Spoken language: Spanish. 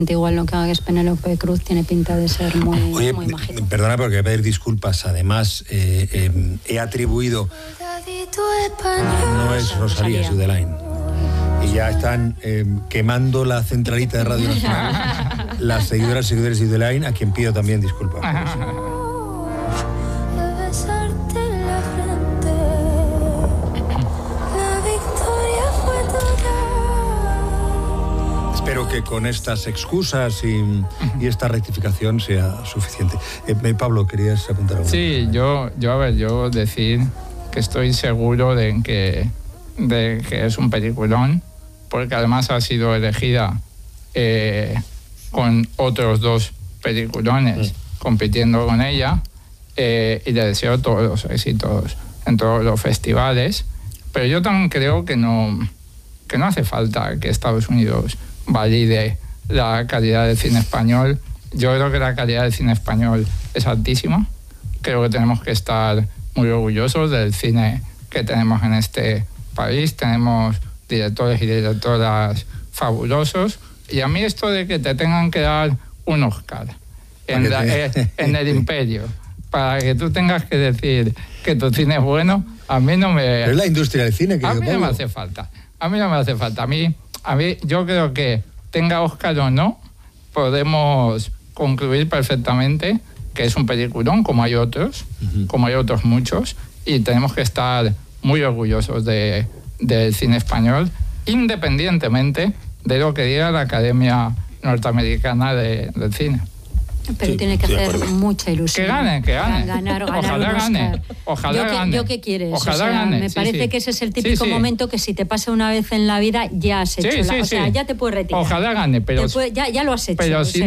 Igual lo que haga es Penélope Cruz tiene pinta de ser muy mágico. Perdona, porque voy a pedir disculpas. Además, he atribuido... No es Rosalía, es Udelain. Y ya están quemando la centralita de Radio Nacional. Las seguidores de Udelain, a quien pido también disculpas. Espero que con estas excusas y esta rectificación sea suficiente. Pablo, ¿querías apuntar algo? Sí, yo decir que estoy seguro de que es un peliculón, porque además ha sido elegida con otros 2 peliculones compitiendo con ella, y le deseo todos los éxitos en todos los festivales, pero yo también creo que no hace falta que Estados Unidos valide la calidad del cine español. Yo creo que la calidad del cine español es altísima. Creo que tenemos que estar muy orgullosos del cine que tenemos en este país. Tenemos directores y directoras fabulosos. Y a mí esto de que te tengan que dar un Oscar en el Imperio para que tú tengas que decir que tu cine es bueno, a mí no me... Pero es la industria del cine, a mí no me hace falta. A mí yo creo que tenga Oscar o no, podemos concluir perfectamente que es un peliculón, como hay otros, como hay otros muchos, y tenemos que estar muy orgullosos del cine español, independientemente de lo que diga la Academia Norteamericana del Cine. Pero tiene que hacer mucha ilusión. Que gane. Ganar Ojalá gane. ¿Yo qué quieres? Ojalá gane. Me parece que ese es el típico momento que si te pasa una vez en la vida ya has hecho. O sea, ya te puedes retirar. Ojalá gane, pero... Ya lo has hecho. Pero si